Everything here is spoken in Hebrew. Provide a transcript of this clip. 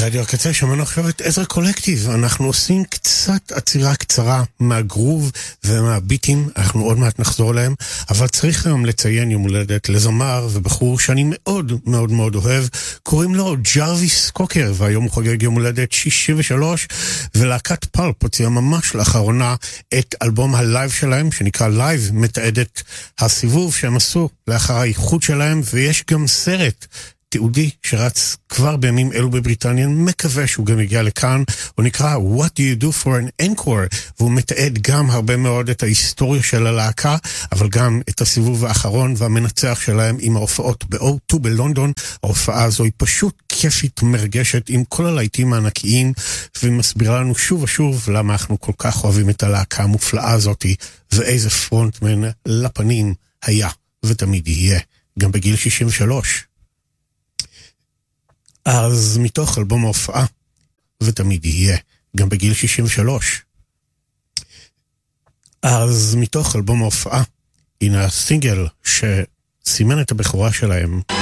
ברדיו הקצה שמענו עכשיו את עזרא קולקטיב. אנחנו עושים קצת עצירה קצרה מהגרוב ומהביטים, אנחנו עוד מעט נחזור להם, אבל צריך היום לציין יום הולדת לזמר ובחור שאני מאוד מאוד מאוד אוהב, קוראים לו ג'רוויס קוקר, והיום הוא חוגג יום הולדת 63, ולהקת פלפ הוציאה ממש לאחרונה את אלבום הלייב שלהם, שנקרא לייב, מתעד את הסיבוב שהם עשו לאחר האיחוד שלהם, ויש גם סרט תיעודי שרץ כבר בימים אלו בבריטניה, מקווה שהוא גם יגיע לכאן, הוא נקרא What Do You Do For An Encore, והוא מתעד גם הרבה מאוד את ההיסטוריה של הלהקה, אבל גם את הסיבוב האחרון והמנצח שלהם עם ההופעות ב-O2 בלונדון. ההופעה הזו היא פשוט כיפית, מרגשת, עם כל הלהיטים הענקיים, ומסבירה לנו שוב ושוב למה אנחנו כל כך אוהבים את הלהקה המופלאה הזאת, ואיזה פרונטמן לפנים היה ותמיד יהיה, גם בגיל 63. אז מתוך אלבום ההופעה, ותמיד יהיה, גם בגיל 63. אז מתוך אלבום ההופעה, הנה הסינגל שסימן את הבכורה שלהם.